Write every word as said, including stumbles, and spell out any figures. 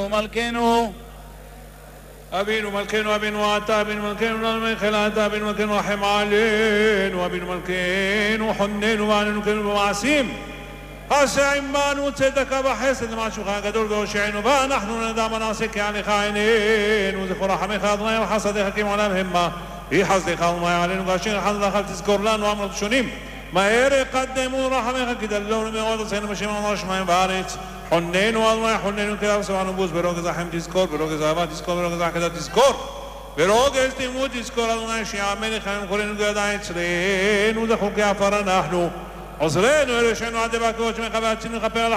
אבינו מלכנו אבינו מלכנו, אבינו אתה, אבינו מלכנו, לנו מחילת, אבינו מלכנו, רחם עלינו, אבינו מלכנו, חוננו ועננו כנו במעשים. עשה עמנו צדקה וחסד למען שמך הגדול והושיענו, ואנחנו נדע מה נעשה כי עליך עינינו. זכור רחמך אדוני וחסדיך כי מעולם המה. היא חסדיך ומאי עלינו, ואשר חסד לך תזכור לנו אמרות שונים. מהר יקדמו רחמך כי דללנו מאוד עשינו בשם אמר שמיים וארץ. חוננו אדוני, חוננו כי ארץ וענו בוז, ברוגז החם תזכור, ברוגז אהבה תזכור, ברוגז החדה תזכור. ברוגז תימות תזכור אדוני שיעמד חיים כולנו גדע אצלנו, זה חוקי עפר אנחנו. עוזרנו אלושינו עד דבקות שמך והצינו לכפר על